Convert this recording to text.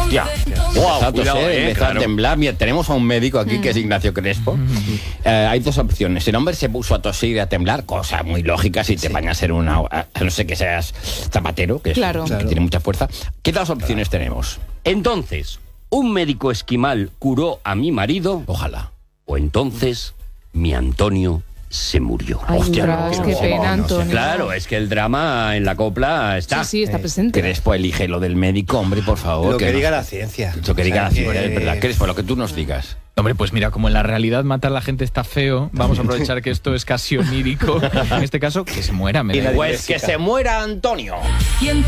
Hostia. Wow, a toser, empezó a temblar. Mira, tenemos a un médico aquí que es Ignacio Crespo. Hay dos opciones. El hombre se puso a toser y a temblar, cosa muy lógica si te bañas a ser a no ser que seas zapatero, que, que tiene mucha fuerza. ¿Qué dos opciones tenemos? Entonces, un médico esquimal curó a mi marido. Ojalá. O entonces, mi Antonio se murió. Ay, ostras, qué pena, Antonio. Claro, es que el drama en la copla está. Sí, está presente. Crespo, elige lo del médico, hombre, por favor. Lo que diga la ciencia. Lo que diga la ciencia, es verdad. Crespo, lo que tú nos digas. Hombre, pues mira, como en la realidad matar a la gente está feo, vamos a aprovechar que esto es casi onírico. En este caso, que se muera. Pues que se muera Antonio.